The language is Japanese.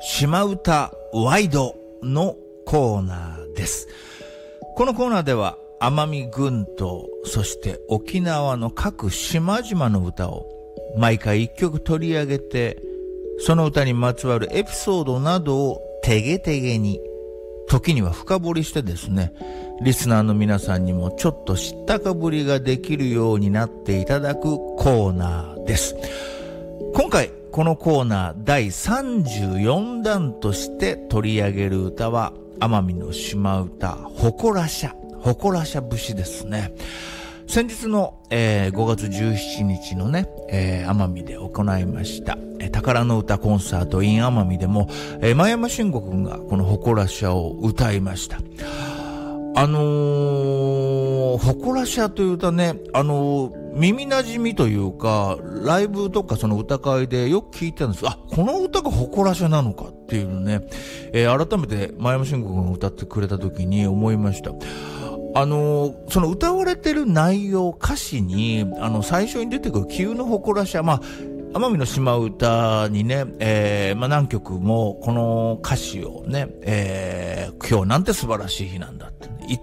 島唄ワイドのコーナーです。このコーナーでは奄美群島、そして沖縄の各島々の歌を毎回一曲取り上げて、その歌にまつわるエピソードなどをてげてげに、時には深掘りしてですね、リスナーの皆さんにもちょっと知ったかぶりができるようになっていただくコーナーです。今回このコーナー第34弾として取り上げる歌は奄美の島唄誇らしゃ節ですね。先日の、5月17日のね、奄美で行いました、宝の歌コンサート in 奄美でも、前山慎吾くんがこの誇らしゃを歌いました。誇らしゃという歌ね、耳馴染みというか、ライブとかその歌会でよく聞いてたんです。この歌が誇らしゃなのかっていうのね、改めて前山慎吾くんが歌ってくれた時に思いました。その歌われてる内容、歌詞に、最初に出てくる杞憂の誇らしゃ、奄美の島唄にね、何曲もこの歌詞をね、今日なんて素晴らしい日なんだっ